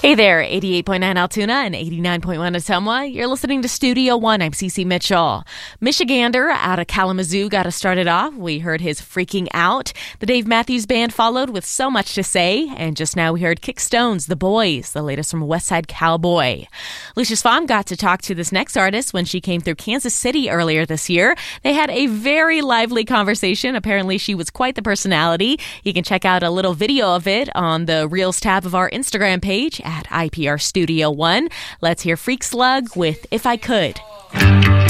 Hey there, 88.9 Altoona and 89.1 Ottumwa. You're listening to Studio One. I'm Cece Mitchell. Michigander out of Kalamazoo got us started off. We heard his Freaking Out. The Dave Matthews Band followed with So Much to Say. And just now we heard Kickstones, The Boys, the latest from West Side Cowboy. Lucius Pfam got to talk to this next artist when she came through Kansas City earlier this year. They had a very lively conversation. Apparently she was quite the personality. You can check out a little video of it on the Reels tab of our Instagram page at IPR Studio One. Let's hear Freak Slug with If I Could.